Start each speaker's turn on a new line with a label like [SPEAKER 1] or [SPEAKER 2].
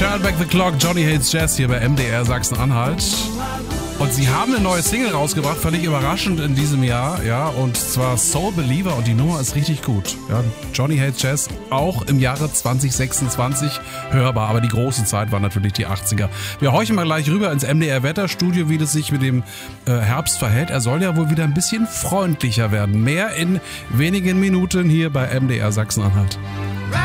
[SPEAKER 1] Turn Back the Clock, Johnny Hates Jazz hier bei MDR Sachsen-Anhalt. Und sie haben eine neue Single rausgebracht, völlig überraschend in diesem Jahr, ja, und zwar Soul Believer und die Nummer ist richtig gut. Ja, Johnny Hates Jazz auch im Jahre 2026 hörbar, aber die große Zeit war natürlich die 80er. Wir horchen mal gleich rüber ins MDR Wetterstudio, wie das sich mit dem Herbst verhält. Er soll ja wohl wieder ein bisschen freundlicher werden. Mehr in wenigen Minuten hier bei MDR Sachsen-Anhalt.